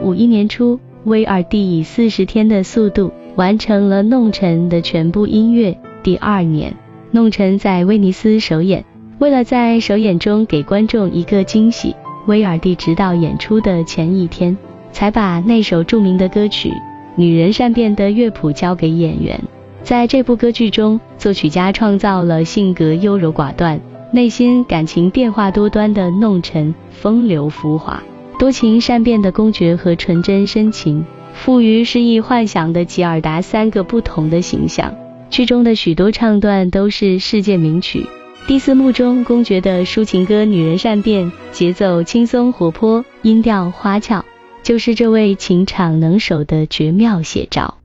1851年初，威尔第以40天的速度完成了《弄臣》的全部音乐。第2年，《弄臣》在威尼斯首演。为了在首演中给观众一个惊喜，威尔第直到演出的前一天，才把那首著名的歌曲《女人善变》的乐谱交给演员。在这部歌剧中，作曲家创造了性格优柔寡断、内心感情变化多端的弄臣，风流浮华、多情善变的公爵和纯真深情、富于诗意幻想的吉尔达3个不同的形象。剧中的许多唱段都是世界名曲。第4幕中，公爵的抒情歌《女人善变》节奏轻松活泼，音调花俏，就是这位情场能手的绝妙写照。